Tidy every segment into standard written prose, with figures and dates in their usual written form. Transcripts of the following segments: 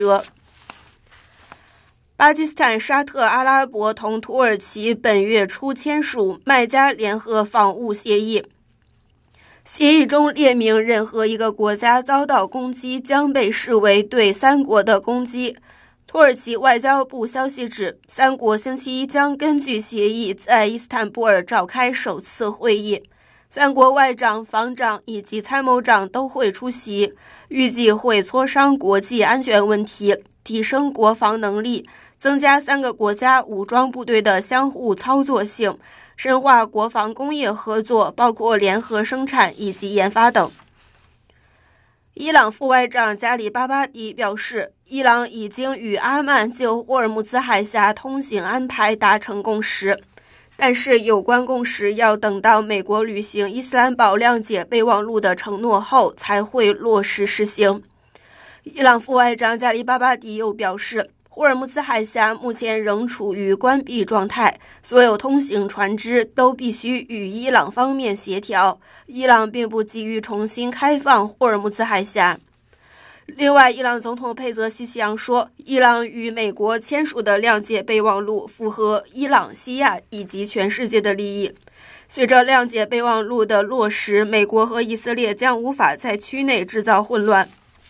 巴基斯坦、沙特阿拉伯同土耳其本月初签署麦加联合防务协议，协议中列明任何一个国家遭到攻击将被视为对三国的攻击。土耳其外交部消息指，三国星期一将根据协议在伊斯坦布尔召开首次会议，三国外长、防长以及参谋长都会出席，预计会磋商国际安全问题，提升国防能力，增加三个国家武装部队的相互操作性，深化国防工业合作，包括联合生产以及研发等。伊朗副外长加里巴巴迪表示，伊朗已经与阿曼就霍尔木兹海峡通行安排达成共识，但是有关共识要等到美国履行伊斯兰堡谅解备忘录的承诺后才会落实实行。伊朗副外长加里巴巴迪又表示，霍尔木兹海峡目前仍处于关闭状态，所有通行船只都必须与伊朗方面协调。伊朗并不急于重新开放霍尔木兹海峡。另外，伊朗总统佩泽西希扬说，伊朗与美国签署的谅解备忘录符合伊朗、西亚以及全世界的利益。随着谅解备忘录的落实，美国和以色列将无法在区内制造混乱。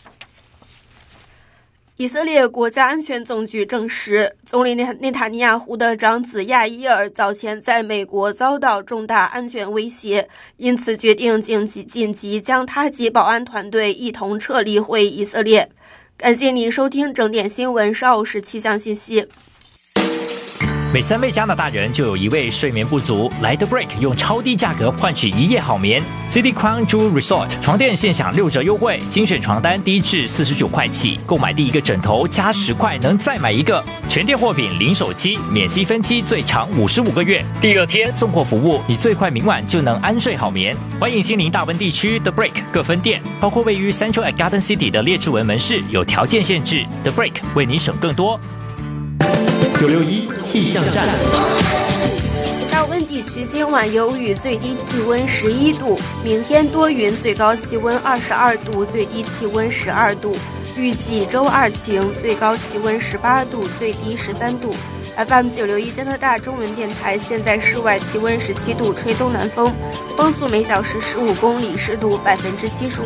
以色列国家安全总局证实，总理内塔尼亚胡的长子亚伊尔早前在美国遭到重大安全威胁，因此决定紧急将他及保安团队一同撤离回以色列。感谢您收听整点新闻，稍后是气象信息。 每3位加拿大人就有1位睡眠不足，来 The Break 用超低价格换取1夜好眠。City Crown Jewel Resort 床垫现享6折优惠，精选床单低至49块起，购买第一个枕头加10块能再买一个。全店货品零手期，免息分期，最长55个月。第2天送货服务，你最快明晚就能安睡好眠。欢迎亲临大温地区 The Break 各分店，包括位于 Central at Garden City 的列治文门市，有条件限制。The Break 为你省更多。961气象站。 大温地区今晚有雨，最低气温11度，明天多云，最高气温22度，最低气温12度，预计周2晴，最高气温18度，最低13度。FM 961加拿大中文电台，现在室外气温17度，吹东南风，风速每小时15公里，湿度75%。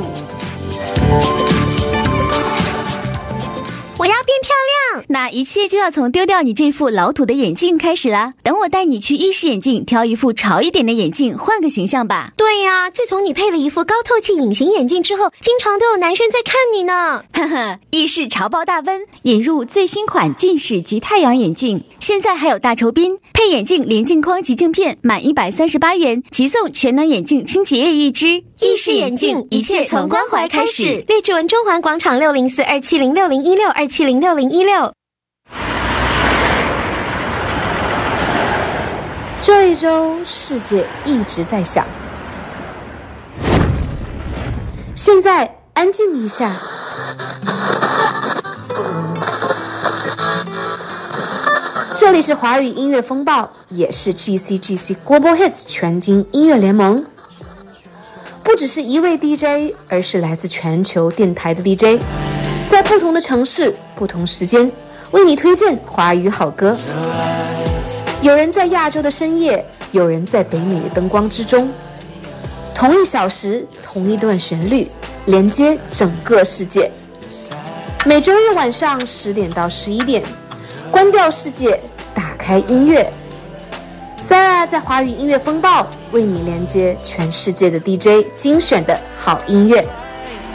我要变漂亮，那一切就要从丢掉你这副老土的眼镜开始啦。等我带你去意式眼镜，挑一副潮一点的眼镜，换个形象吧。 对呀，自从你配了一副高透气隐形眼镜之后，经常都有男生在看你呢。 呵呵，意式潮爆大温引入最新款近视及太阳眼镜，现在还有大酬宾，配眼镜连镜框及镜片满138元，即送全能眼镜清洁液1支。 意式眼镜，一切从关怀开始。列治文中环广场604-270-6016，270-6016。 这一周世界一直在响，现在安静一下。这里是华语音乐风暴，也是 GCGC Global Hits 全金音乐联盟。不只是一位 DJ， 而是来自全球电台的 DJ， 在不同的城市、不同时间，为你推荐华语好歌。有人在亚洲的深夜，有人在北美的灯光之中。同1小时，同一段旋律，连接整个世界。每周日晚上10点到11点，关掉世界，打开音乐。Sarah 在华语音乐风暴为你连接全世界的 DJ 精选的好音乐。